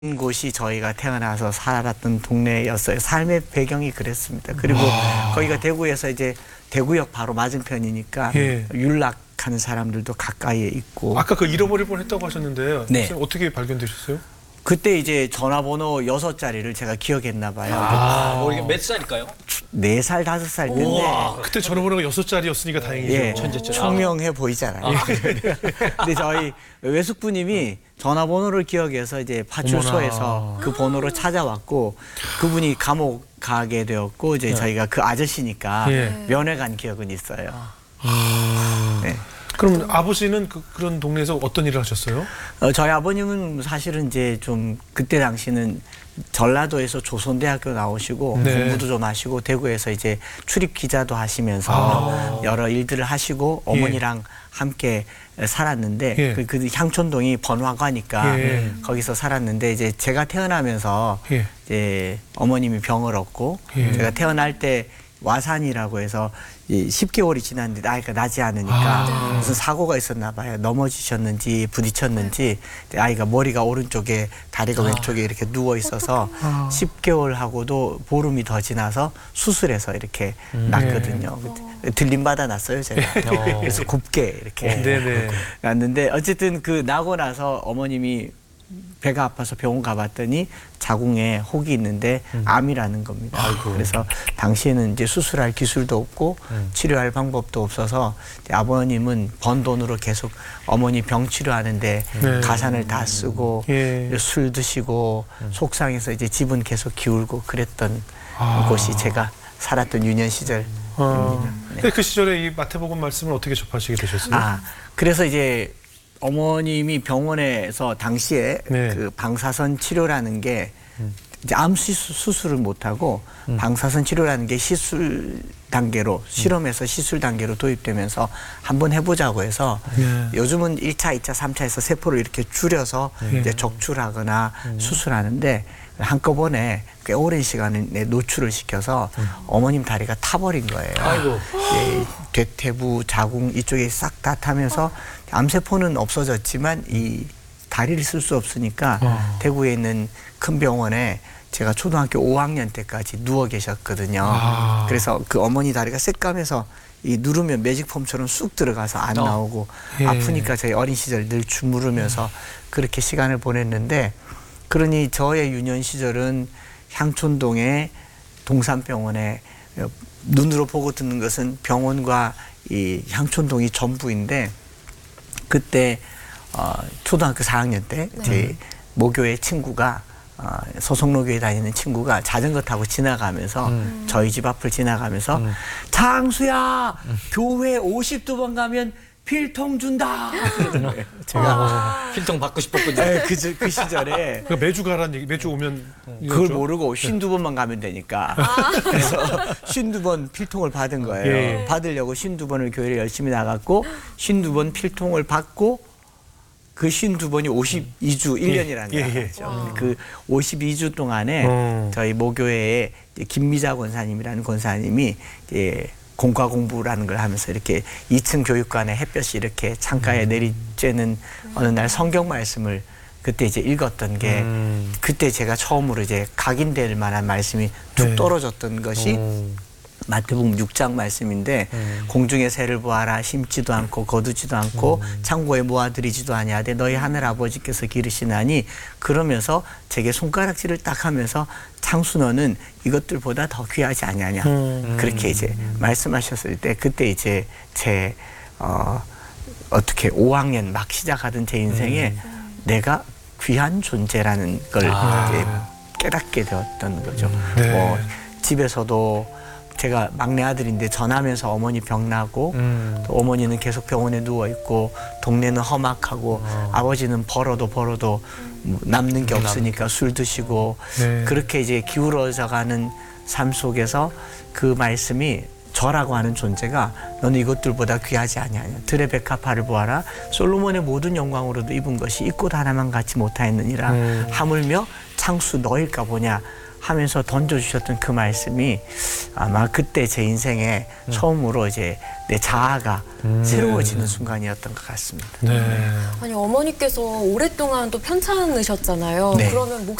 곳이 저희가 태어나서 살았던 동네였어요. 삶의 배경이 그랬습니다. 그리고 거기가 대구에서 이제 대구역 바로 맞은편이니까 예. 윤락하는 사람들도 가까이에 있고. 아까 그 잃어버릴 뻔했다고 하셨는데요. 네. 선생님 어떻게 발견되셨어요? 그때 이제 전화번호 6자리를 제가 기억했나 봐요. 이게 몇 살일까요? 4살, 5살 때인데 그때 전화번호가 6자리였으니까 다행이죠. 예, 천재죠. 총명해 보이잖아요. 근데 저희 외숙부님이 전화번호를 기억해서 이제 파출소에서 어머나. 그 번호로 찾아왔고 그분이 감옥 가게 되었고 이제 저희가 그 아저씨니까 예. 면회 간 기억은 있어요. 네. 그럼 아버지는 그런 동네에서 어떤 일을 하셨어요? 저희 아버님은 사실은 이제 좀 그때 당시는 전라도에서 조선대학교 나오시고 네. 공부도 좀 하시고 대구에서 이제 출입 기자도 하시면서 여러 일들을 하시고 어머니랑 함께 살았는데 예. 그 향촌동이 번화가니까 예. 거기서 살았는데 이제 제가 태어나면서 예. 이제 어머님이 병을 얻고 예. 제가 태어날 때 와산이라고 해서 이 10개월이 지났는데 아이가 나지 않으니까 무슨 사고가 있었나 봐요. 넘어지셨는지 부딪혔는지 아이가 머리가 오른쪽에 다리가 왼쪽에 이렇게 누워 있어서 10개월 하고도 보름이 더 지나서 수술해서 이렇게 났거든요. 들림받아 났어요 제가. 그래서 곱게 이렇게 네네. 났는데 어쨌든 그 나고 나서 어머님이 배가 아파서 병원 가봤더니 자궁에 혹이 있는데 암이라는 겁니다. 그래서 당시에는 이제 수술할 기술도 없고 치료할 방법도 없어서 이제 아버님은 번 돈으로 계속 어머니 병 치료하는데 네. 가산을 다 쓰고 예. 술 드시고 속상해서 이제 집은 계속 기울고 그랬던 곳이 제가 살았던 유년 시절. 근데 그 시절에 이 마태복음 말씀을 어떻게 접하시게 되셨어요? 그래서 이제 어머님이 병원에서 당시에 네. 그 방사선 치료라는 게 이제 암 수술을 못 하고 방사선 치료라는 게 시술 단계로 실험에서 시술 단계로 도입되면서 한번 해보자고 해서 네. 요즘은 1차, 2차, 3차에서 세포를 이렇게 줄여서 이제 적출하거나 수술하는데 한꺼번에 꽤 오랜 시간에 노출을 시켜서 어머님 다리가 타버린 거예요. 아이고. 예, 대퇴부, 자궁 이쪽에 싹 다 타면서 암세포는 없어졌지만 이 다리를 쓸 수 없으니까 대구에 있는 큰 병원에 제가 초등학교 5학년 때까지 누워 계셨거든요. 그래서 그 어머니 다리가 새까매서 이 누르면 매직폼처럼 쑥 들어가서 안 나오고 예. 아프니까 저희 어린 시절 늘 주무르면서 그렇게 시간을 보냈는데 그러니 저의 유년 시절은 향촌동의 동산병원에 눈으로 보고 듣는 것은 병원과 이 향촌동이 전부인데 그때 초등학교 4학년 때 제 모교의 친구가 소속로교에 다니는 친구가 자전거 타고 지나가면서 저희 집 앞을 지나가면서 장수야 교회 52번 가면 필통 준다 그러는 거예요. 제가 필통 받고 싶었군요. 네, 그 시절에 그 매주 가라는 얘기, 매주 오면 그걸 이거죠? 모르고 52번만 가면 되니까 그래서 52번 필통을 받은 거예요. 예. 받으려고 52번을 교회를 열심히 나갔고 52번 필통을 받고 그 52번이 52주 1년이라는 예, 예. 거죠. 그 52주 동안에 저희 모교회에 김미자 권사님이라는 권사님이 이제 공과 공부라는 걸 하면서 이렇게 2층 교육관에 햇볕이 이렇게 창가에 내리쬐는 어느 날 성경 말씀을 그때 이제 읽었던 게 그때 제가 처음으로 이제 각인될 만한 말씀이 툭 네. 떨어졌던 것이 마태복음 6장 말씀인데 공중의 새를 보아라 심지도 않고 거두지도 않고 창고에 모아들이지도 아니하되 너희 하늘 아버지께서 기르시나니 그러면서 제게 손가락질을 딱 하면서 창수 너는 이것들보다 더 귀하지 아니하냐 그렇게 이제 말씀하셨을 때 그때 이제 제 어떻게 5학년 막 시작하던 제 인생에 내가 귀한 존재라는 걸 이제 깨닫게 되었던 거죠. 네. 뭐 집에서도 제가 막내 아들인데 전하면서 어머니 병 나고 또 어머니는 계속 병원에 누워 있고 동네는 험악하고 아버지는 벌어도 남는 게 없으니까 술 드시고 네. 그렇게 이제 기울어져가는 삶 속에서 그 말씀이 저라고 하는 존재가 너는 이것들보다 귀하지 아니하냐. 들의 백합화를 보아라. 솔로몬의 모든 영광으로도 입은 것이 이 꽃 하나만 갖지 못하였느니라. 하물며 창수 너일까 보냐. 하면서 던져주셨던 그 말씀이 아마 그때 제 인생에 처음으로 이제 내 자아가 새로워지는 순간이었던 것 같습니다. 네. 아니 어머니께서 오랫동안 또 편찮으셨잖아요. 네. 그러면